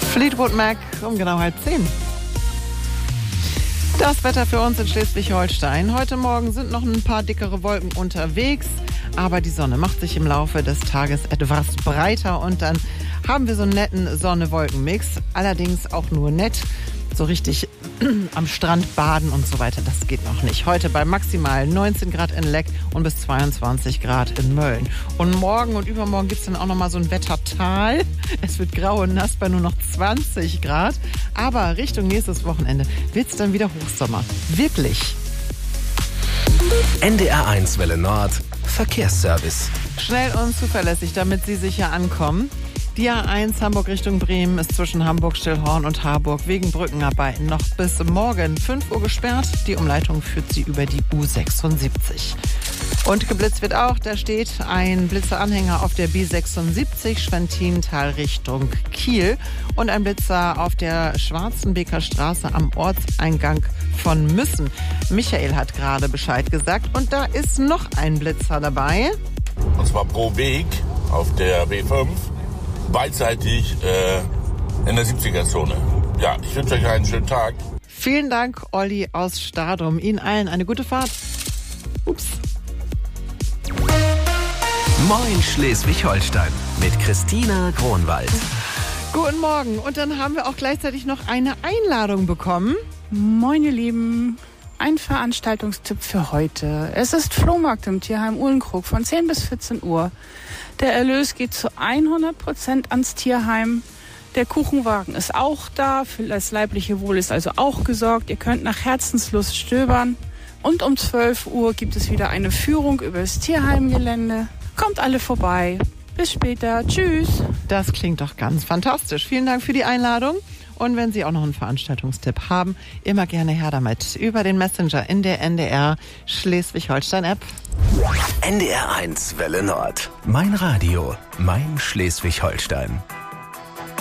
Fleetwood Mac um genau 9:30. Das Wetter für uns in Schleswig-Holstein. Heute Morgen sind noch ein paar dickere Wolken unterwegs, aber die Sonne macht sich im Laufe des Tages etwas breiter und dann haben wir so einen netten Sonne-Wolken-Mix. Allerdings auch nur nett. So richtig am Strand baden und so weiter, das geht noch nicht. Heute bei maximal 19 Grad in Leck und bis 22 Grad in Mölln. Und morgen und übermorgen gibt es dann auch noch mal so ein Wettertal. Es wird grau und nass bei nur noch 20 Grad. Aber Richtung nächstes Wochenende wird es dann wieder Hochsommer. Wirklich. NDR1 Welle Nord, Verkehrsservice. Schnell und zuverlässig, damit Sie sicher ankommen. Die A1 Hamburg Richtung Bremen ist zwischen Hamburg-Stillhorn und Harburg wegen Brückenarbeiten noch bis morgen 5 Uhr gesperrt. Die Umleitung führt sie über die U76. Und geblitzt wird auch, da steht ein Blitzeranhänger auf der B76 Schwentintal Richtung Kiel und ein Blitzer auf der Schwarzenbeker Straße am Ortseingang von Müssen. Michael hat gerade Bescheid gesagt und da ist noch ein Blitzer dabei. Und zwar pro Weg auf der B5. Beidseitig in der 70er-Zone. Ja, ich wünsche euch einen schönen Tag. Vielen Dank, Olli aus Stadum. Ihnen allen eine gute Fahrt. Ups. Moin Schleswig-Holstein mit Christina Kronwald. Guten Morgen. Und dann haben wir auch gleichzeitig noch eine Einladung bekommen. Moin, ihr Lieben. Ein Veranstaltungstipp für heute. Es ist Flohmarkt im Tierheim Uhlenkrug von 10 bis 14 Uhr. Der Erlös geht zu 100% ans Tierheim. Der Kuchenwagen ist auch da. Für das leibliche Wohl ist also auch gesorgt. Ihr könnt nach Herzenslust stöbern. Und um 12 Uhr gibt es wieder eine Führung über das Tierheimgelände. Kommt alle vorbei. Bis später. Tschüss. Das klingt doch ganz fantastisch. Vielen Dank für die Einladung. Und wenn Sie auch noch einen Veranstaltungstipp haben, immer gerne her damit. Über den Messenger in der NDR Schleswig-Holstein-App. NDR1 Welle Nord. Mein Radio, mein Schleswig-Holstein.